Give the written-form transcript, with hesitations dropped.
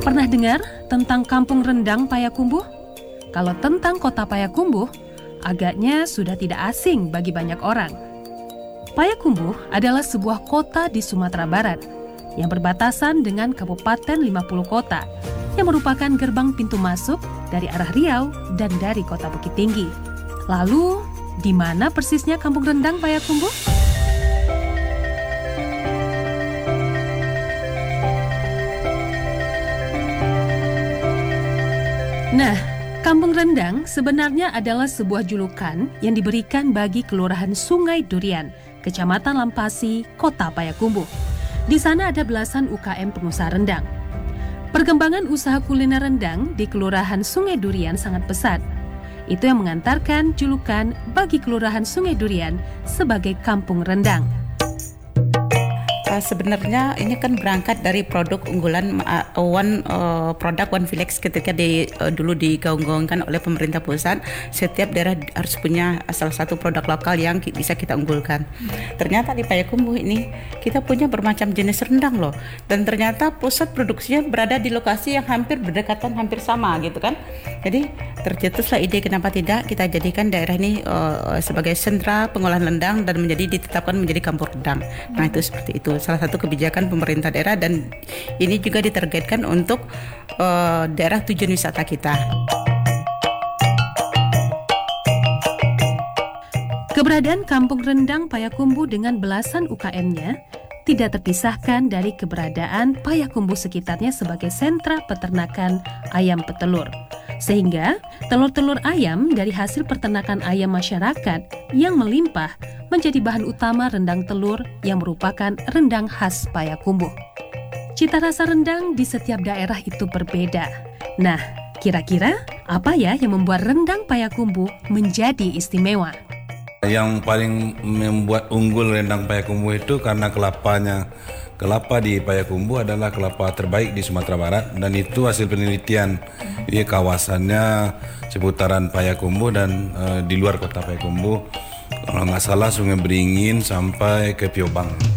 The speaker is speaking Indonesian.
Pernah dengar tentang Kampung Rendang Payakumbuh? Kalau tentang kota Payakumbuh, agaknya sudah tidak asing bagi banyak orang. Payakumbuh adalah sebuah kota di Sumatera Barat yang berbatasan dengan Kabupaten 50 Kota yang merupakan gerbang pintu masuk dari arah Riau dan dari kota Bukit Tinggi. Lalu, di mana persisnya Kampung Rendang Payakumbuh? Nah, Kampung Rendang sebenarnya adalah sebuah julukan yang diberikan bagi Kelurahan Sungai Durian, Kecamatan Lampasi, Kota Payakumbuh. Di sana ada belasan UKM pengusaha rendang. Perkembangan usaha kuliner rendang di Kelurahan Sungai Durian sangat pesat. Itu yang mengantarkan julukan bagi Kelurahan Sungai Durian sebagai Kampung Rendang. Sebenarnya ini kan berangkat dari produk unggulan produk One Village ketika dulu digaung-gaungkan oleh pemerintah pusat. Setiap daerah harus punya salah satu produk lokal yang bisa kita unggulkan. Ternyata di Payakumbuh ini kita punya bermacam jenis rendang loh. Dan ternyata pusat produksinya berada di lokasi yang hampir berdekatan, hampir sama gitu kan. Jadi tercetuslah ide kenapa tidak kita jadikan daerah ini sebagai sentra pengolahan rendang dan ditetapkan menjadi kampung rendang. Nah itu seperti itu. Salah satu kebijakan pemerintah daerah dan ini juga ditargetkan untuk daerah tujuan wisata kita. Keberadaan Kampung Rendang Payakumbuh dengan belasan UKM-nya tidak terpisahkan dari keberadaan Payakumbuh sekitarnya sebagai sentra peternakan ayam petelur. Sehingga telur-telur ayam dari hasil peternakan ayam masyarakat yang melimpah menjadi bahan utama rendang telur yang merupakan rendang khas Payakumbuh. Cita rasa rendang di setiap daerah itu berbeda. Nah, kira-kira apa ya yang membuat rendang Payakumbuh menjadi istimewa? Yang paling membuat unggul rendang Payakumbuh itu karena kelapanya. Kelapa di Payakumbuh adalah kelapa terbaik di Sumatera Barat dan itu hasil penelitian di kawasannya seputaran Payakumbuh dan di luar kota Payakumbuh. Kalau nggak salah Sungai Beringin sampai ke Piobang.